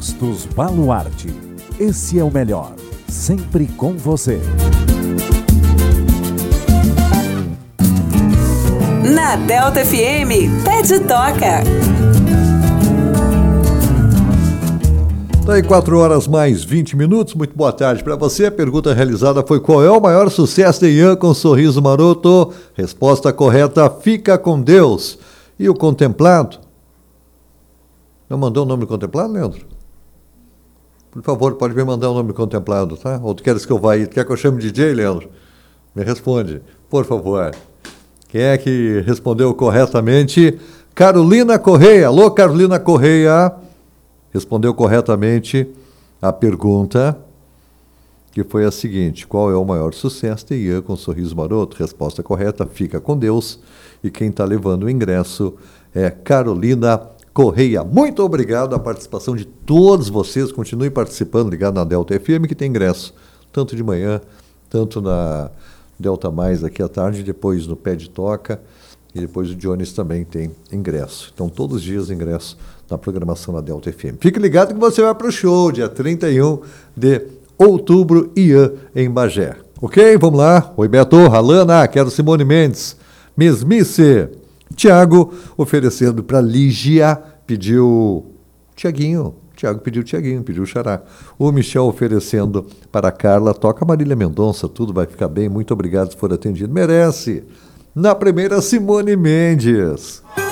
Postos Baluarte. Esse é o melhor. Sempre com você. Na Delta FM, Pede Toca. Daí 4 horas mais 20 minutos, muito boa tarde para você. A pergunta realizada foi: qual é o maior sucesso de Ian com Sorriso Maroto? Resposta correta: Fica com Deus. E o contemplado? Não mandou o nome do contemplado, Leandro? Por favor, pode me mandar o nome do contemplado, tá? Ou tu queres que eu vá aí? Tu quer que eu chame DJ, Leandro? Me responde, por favor. Quem é que respondeu corretamente? Carolina Correia. Alô, Carolina Correia. Respondeu corretamente a pergunta, que foi a seguinte: qual é o maior sucesso de Ian com Sorriso Maroto? Resposta correta: Fica com Deus. E quem está levando o ingresso é Carolina Correia. Muito obrigado à participação de todos vocês. Continuem participando, ligado na Delta FM, que tem ingresso, tanto de manhã, tanto na Delta Mais aqui à tarde, depois no Pede Toca, e depois o Jones também tem ingresso. Então, todos os dias ingresso na programação da Delta FM. Fique ligado que você vai para o show, dia 31 de outubro, Ian, em Bagé. Ok? Vamos lá. Oi, Beto, Alana, quero Simone Mendes, Mesmice. Tiago, oferecendo para Lígia, pediu Tiaguinho. Tiago pediu Tiaguinho, pediu Xará. O Michel oferecendo para a Carla, toca Marília Mendonça, tudo vai ficar bem. Muito obrigado se for atendido. Merece. Na primeira, Simone Mendes.